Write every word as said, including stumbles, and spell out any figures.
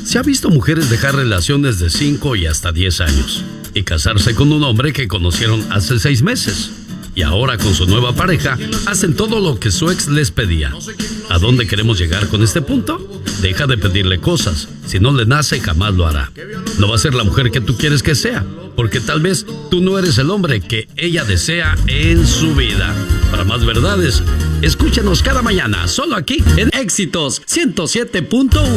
Se ha visto mujeres dejar relaciones de cinco y hasta diez años y casarse con un hombre que conocieron hace seis meses. Y ahora con su nueva pareja hacen todo lo que su ex les pedía. ¿A dónde queremos llegar con este punto? Deja de pedirle cosas. Si no le nace, jamás lo hará. No va a ser la mujer que tú quieres que sea, porque tal vez tú no eres el hombre que ella desea en su vida. Para más verdades, escúchanos cada mañana, solo aquí en Éxitos ciento siete punto uno.